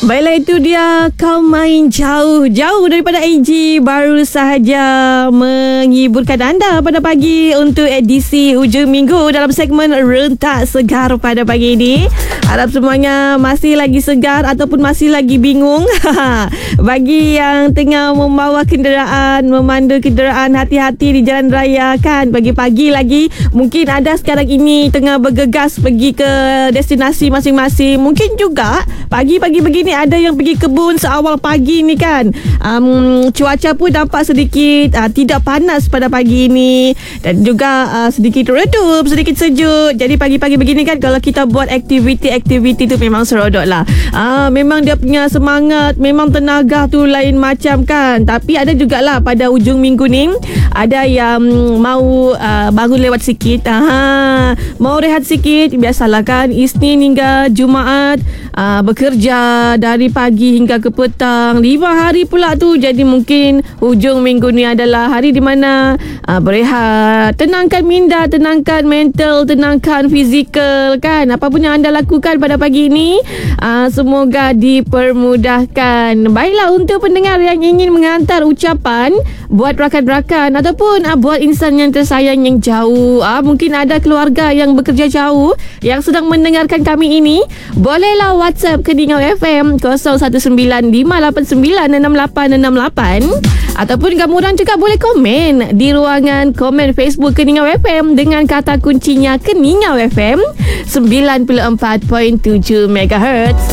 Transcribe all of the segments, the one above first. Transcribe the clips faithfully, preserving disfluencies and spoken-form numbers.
Baiklah, itu dia Kau Main Jauh. Jauh daripada A G baru sahaja menghiburkan anda pada pagi untuk edisi hujung minggu dalam segmen Rentak Segar pada pagi ini. Harap semuanya masih lagi segar ataupun masih lagi bingung. Bagi yang tengah membawa kenderaan, memandu kenderaan, hati-hati di jalan raya kan. Pagi-pagi lagi mungkin ada sekarang ini tengah bergegas pergi ke destinasi masing-masing. Mungkin juga pagi-pagi begini ada yang pergi kebun seawal pagi ni kan. um, Cuaca pun nampak sedikit uh, tidak panas pada pagi ini, dan juga uh, sedikit redup, sedikit sejuk. Jadi pagi-pagi begini kan, kalau kita buat aktiviti-aktiviti tu memang serodok lah. uh, Memang dia punya semangat, memang tenaga tu lain macam kan. Tapi ada jugalah pada ujung minggu ni ada yang mau uh, bangun lewat sikit, Aha, mau rehat sikit. Biasalah kan, Isnin hingga Jumaat uh, bekerja dari pagi hingga ke petang, lima hari pula tu. Jadi mungkin hujung minggu ni adalah hari di mana uh, berehat, tenangkan minda, tenangkan mental, tenangkan fizikal kan. Apa pun yang anda lakukan pada pagi ini, uh, semoga dipermudahkan. Baiklah, untuk pendengar yang ingin mengantar ucapan buat rakan-rakan ataupun uh, buat insan yang tersayang yang jauh, uh, mungkin ada keluarga yang bekerja jauh yang sedang mendengarkan kami ini, bolehlah WhatsApp ke Keningau F M kosong satu sembilan lima lapan sembilan enam lapan enam lapan, ataupun kamu orang juga boleh komen di ruangan komen Facebook Keningau F M dengan kata kuncinya Keningau F M sembilan puluh empat perpuluhan tujuh megahertz.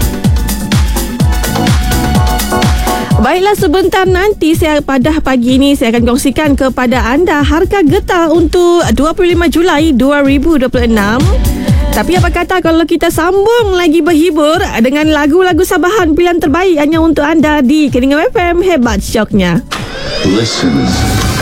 Baiklah, sebentar nanti saya pada pagi ini saya akan kongsikan kepada anda harga getah untuk dua puluh lima Julai dua ribu dua puluh enam. Tapi apa kata kalau kita sambung lagi berhibur dengan lagu-lagu Sabahan pilihan terbaik hanya untuk anda di Keningau F M. Hebat syoknya. Listen.